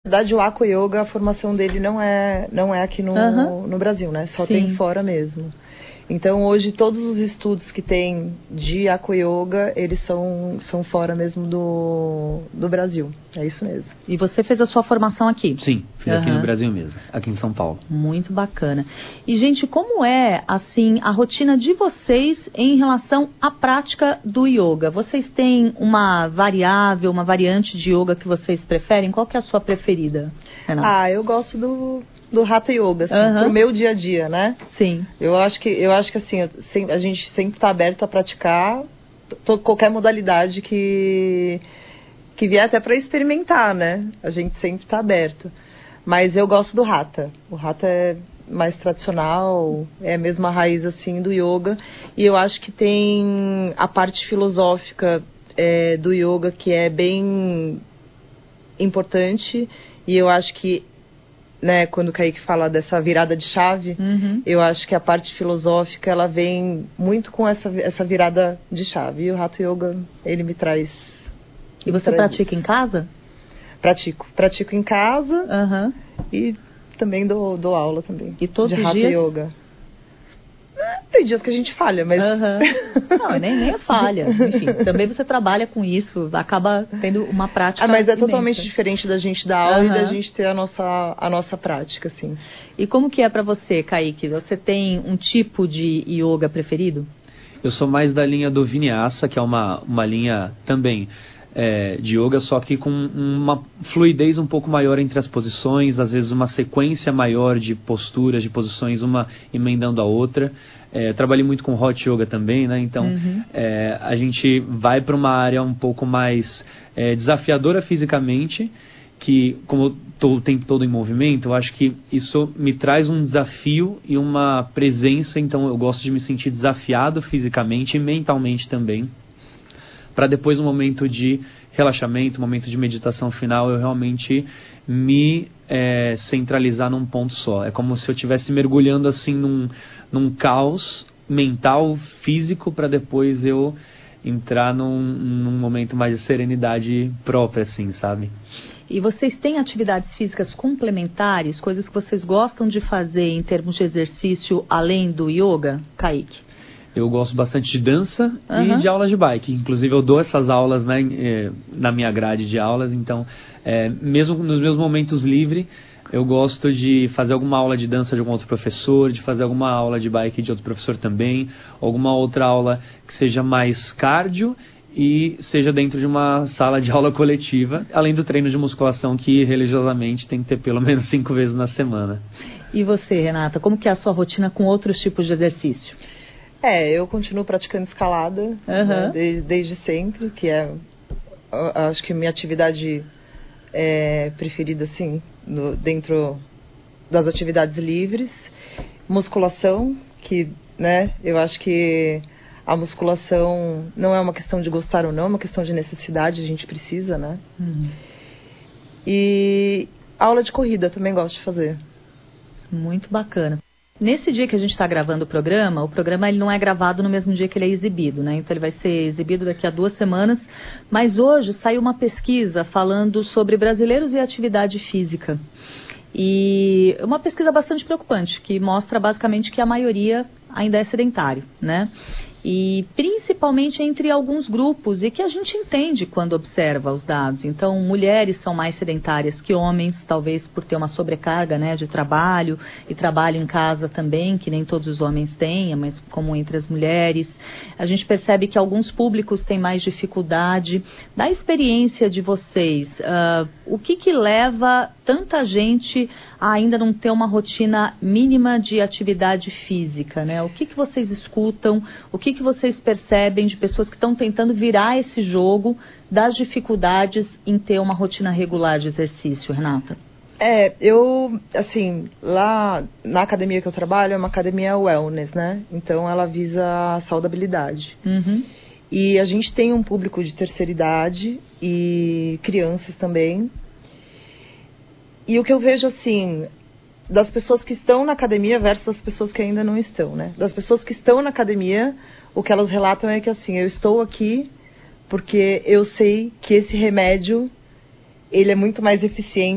Na verdade, o Aqua Yoga, a formação dele não é aqui no Brasil, né? Só tem fora mesmo. Então, hoje, todos os estudos que tem de Aqua Yoga, eles são fora mesmo do Brasil. É isso mesmo. E você fez a sua formação aqui? Sim, fiz aqui no Brasil mesmo, aqui em São Paulo. Muito bacana. E, gente, como é, assim, a rotina de vocês em relação à prática do yoga? Vocês têm uma variante de yoga que vocês preferem? Qual que é a sua preferida, Renata? Eu gosto do Hatha Yoga, assim, pro meu dia a dia, né? Sim. Eu acho que assim, a gente sempre está aberto a praticar qualquer modalidade que vier até para experimentar, né? A gente sempre está aberto. Mas eu gosto do Hatha. O Hatha é mais tradicional, é a mesma raiz, assim, do yoga. E eu acho que tem a parte filosófica do yoga que é bem importante. E eu acho que, né, quando o Kaique fala dessa virada de chave, eu acho que a parte filosófica, ela vem muito com essa virada de chave. E o Hatha Yoga, ele me traz... E você pratica em casa? Pratico em casa e também dou aula também. E todos de os Hatha dias? Yoga. Tem dias que a gente falha, mas... Não, nem é falha. Enfim, também você trabalha com isso, acaba tendo uma prática mas é imensa. totalmente diferente da gente dar aula e da gente ter a nossa prática, assim. E como que é pra você, Kaique? Você tem um tipo de yoga preferido? Eu sou mais da linha do Vinyasa, que é uma linha também de yoga, só que com uma fluidez um pouco maior entre as posições, às vezes uma sequência maior de posturas, de posições, uma emendando a outra. Trabalhei muito com Hot Yoga também, né? Então, a gente vai para uma área um pouco mais desafiadora fisicamente, que, como eu estou o tempo todo em movimento, eu acho que isso me traz um desafio e uma presença, então eu gosto de me sentir desafiado fisicamente e mentalmente também, para depois, no momento de relaxamento, momento de meditação final, eu realmente me centralizar num ponto só. É como se eu estivesse mergulhando assim num caos mental, físico, para depois eu entrar num momento mais de serenidade própria, assim, sabe? E vocês têm atividades físicas complementares, coisas que vocês gostam de fazer em termos de exercício além do yoga, Kaique? Eu gosto bastante de dança e de aulas de bike. Inclusive, eu dou essas aulas, né, na minha grade de aulas. Então, mesmo nos meus momentos livres, eu gosto de fazer alguma aula de dança de algum outro professor, de fazer alguma aula de bike de outro professor também, alguma outra aula que seja mais cardio e seja dentro de uma sala de aula coletiva, além do treino de musculação que religiosamente tem que ter pelo menos 5 vezes na semana. E você, Renata, como que é a sua rotina com outros tipos de exercício? Eu continuo praticando escalada, né, desde sempre, que acho que minha atividade preferida, assim, dentro das atividades livres. Musculação, que, né, eu acho que a musculação não é uma questão de gostar ou não, é uma questão de necessidade, a gente precisa, né? E aula de corrida também gosto de fazer. Muito bacana. Nesse dia que a gente está gravando o programa ele não é gravado no mesmo dia que ele é exibido, né? Então ele vai ser exibido daqui a 2 semanas. Mas hoje saiu uma pesquisa falando sobre brasileiros e atividade física. E uma pesquisa bastante preocupante, que mostra basicamente que a maioria ainda é sedentário, né? E principalmente entre alguns grupos, e que a gente entende quando observa os dados. Então, mulheres são mais sedentárias que homens, talvez por ter uma sobrecarga, né, de trabalho, e trabalho em casa também, que nem todos os homens têm, mas como entre as mulheres. A gente percebe que alguns públicos têm mais dificuldade. Da experiência de vocês, o que leva tanta gente a ainda não ter uma rotina mínima de atividade física, né? O que vocês escutam, o que vocês percebem de pessoas que estão tentando virar esse jogo das dificuldades em ter uma rotina regular de exercício, Renata? Eu, assim, lá na academia que eu trabalho, é uma academia wellness, né? Então, ela visa a saudabilidade. E a gente tem um público de terceira idade e crianças também. E o que eu vejo, assim, das pessoas que estão na academia versus as pessoas que ainda não estão, né? Das pessoas que estão na academia, o que elas relatam é que, assim, eu estou aqui porque eu sei que esse remédio, ele é muito mais eficiente